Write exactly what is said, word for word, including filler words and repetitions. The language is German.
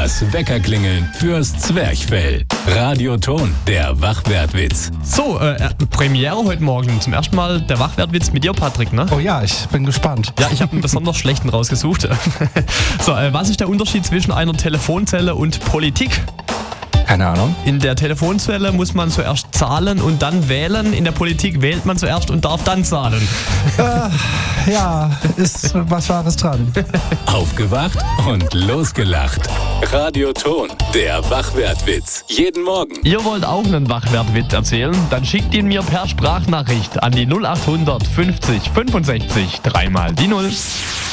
Das Weckerklingeln fürs Zwerchfell. Radioton, der Wachwertwitz. So, äh, Premiere heute Morgen. Zum ersten Mal der Wachwertwitz mit dir, Patrick, ne? Oh ja, ich bin gespannt. Ja, ich habe einen besonders schlechten rausgesucht. So, äh, was ist der Unterschied zwischen einer Telefonzelle und Politik? Keine Ahnung. In der Telefonzelle muss man zuerst zahlen und dann wählen. In der Politik wählt man zuerst und darf dann zahlen. Äh, ja, ist was Wahres dran. Aufgewacht und losgelacht. Radioton, der Wachwertwitz. Jeden Morgen. Ihr wollt auch einen Wachwertwitz erzählen? Dann schickt ihn mir per Sprachnachricht an die null acht hundert fünfzig fünfundsechzig dreimal die null.